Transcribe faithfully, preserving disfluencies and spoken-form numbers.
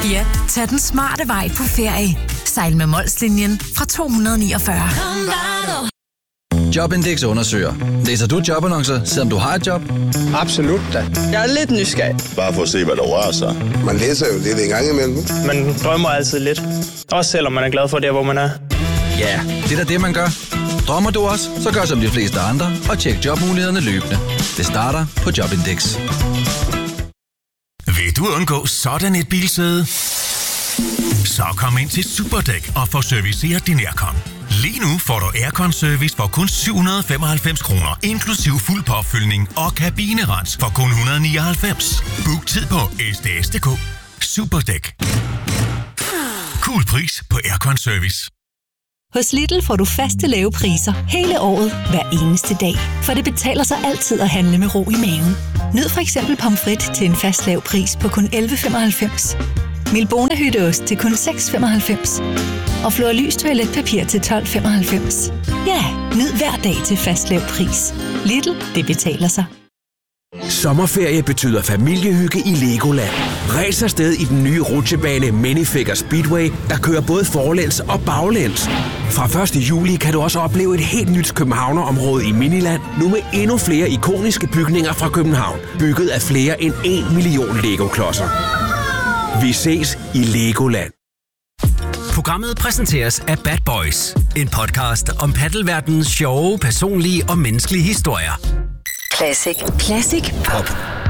Ja, tag den smarte vej på ferie. Sejl med Molslinjen fra to hundrede niogfyrre. Jobindex undersøger. Læser du jobannoncer, selvom du har et job? Absolut da. Jeg er lidt nysgerrig. Bare for at se, hvad der rører sig. Man læser jo lidt en gang imellem. Man drømmer altid lidt. Også selvom man er glad for det, hvor man er. Ja, det er da det, man gør. Drømmer du også, så gør som de fleste andre og tjek jobmulighederne løbende. Det starter på Jobindex. Vil du undgå sådan et bilsæde? Så kom ind til Superdæk og få serviceret din aircon. Lige nu får du aircon-service for kun syv hundrede og femoghalvfems kroner, inklusiv fuld påfyldning og kabinerens for kun et hundrede og nioghalvfems. Book tid på S D S punktum d k. Superdæk. Cool pris på aircon-service. Hos Lidl får du faste lave priser hele året, hver eneste dag. For det betaler sig altid at handle med ro i maven. Nyd for eksempel pomfrit til en fast lav pris på kun elleve femoghalvfems. Milbona hytteost til kun seks femoghalvfems. Og Florlys toiletpapir til tolv femoghalvfems. Ja, nyd hver dag til fast lav pris. Lidl, det betaler sig. Sommerferie betyder familiehygge i Legoland. Ræs afsted i den nye rutsjebane Minifigure Speedway, der kører både forlæns og baglæns. Fra første juli kan du også opleve et helt nyt københavnerområde i Miniland, nu med endnu flere ikoniske bygninger fra København, bygget af flere end en million Lego-klodser. Vi ses i Legoland. Programmet præsenteres af Bad Boys, en podcast om paddelverdenens sjove, personlige og menneskelige historier. Classic. Classic Pop.